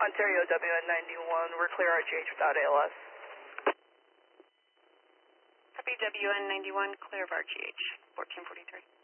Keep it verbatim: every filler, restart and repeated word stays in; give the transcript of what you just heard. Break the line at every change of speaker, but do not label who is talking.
Ontario W N ninety-one, we're clear R G H without A L S.
Copy W N ninety-one, clear of R G H, fourteen forty-three.